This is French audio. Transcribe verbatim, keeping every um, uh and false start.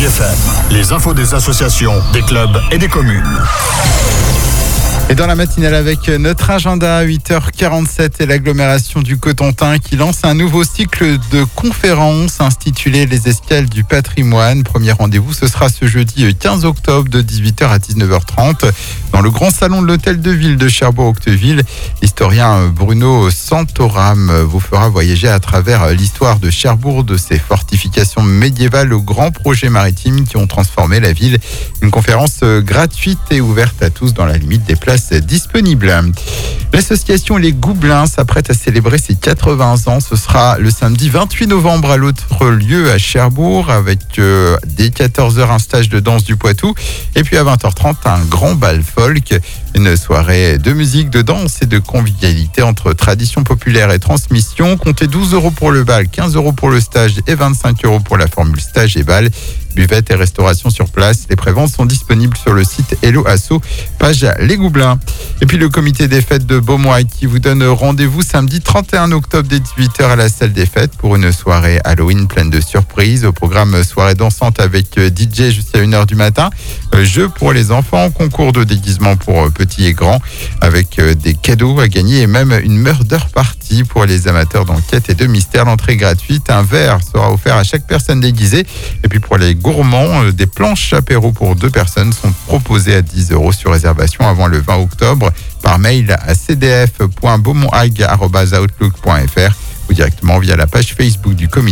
F M, les infos des associations, des clubs et des communes. Et dans la matinale avec notre agenda à huit heures quarante-sept et l'agglomération du Cotentin qui lance un nouveau cycle de conférences intitulé Les Escales du patrimoine. Premier rendez-vous, ce sera ce jeudi quinze octobre de dix-huit heures à dix-neuf heures trente dans le grand salon de l'hôtel de ville de Cherbourg-Octeville. L'historien Bruno Santoram vous fera voyager à travers l'histoire de Cherbourg, de ses fortifications médiévales aux grands projets maritimes qui ont transformé la ville. Une conférence gratuite et ouverte à tous dans la limite des places disponibles. L'association Les Goublins s'apprête à célébrer ses quatre-vingts ans. Ce sera le samedi vingt-huit novembre à l'autre lieu à Cherbourg avec euh, dès quatorze heures un stage de danse du Poitou et puis à vingt heures trente un grand bal folk. Une soirée de musique, de danse et de convivialité entre tradition populaire et transmission. Comptez douze euros pour le bal, quinze euros pour le stage et vingt-cinq euros pour la formule stage et bal. Buvette et restauration sur place. Les préventes sont disponibles sur le site Hello Asso, page Les Goublins. Et puis le comité des fêtes de Beaumois qui vous donne rendez-vous samedi trente et un octobre dès dix-huit heures à la salle des fêtes pour une soirée Halloween pleine de surprises. Au programme soirée dansante avec D J jusqu'à une heure du matin. Jeux pour les enfants, concours de déguisement pour petits et grands avec des cadeaux à gagner et même une murder party pour les amateurs d'enquête et de mystère. L'entrée gratuite, un verre sera offert à chaque personne déguisée. Et puis pour les gourmands, des planches apéro pour deux personnes sont proposées à dix euros sur réservation avant le vingt octobre par mail à c d f point beaumontag arobase outlook point f r ou directement via la page Facebook du comité.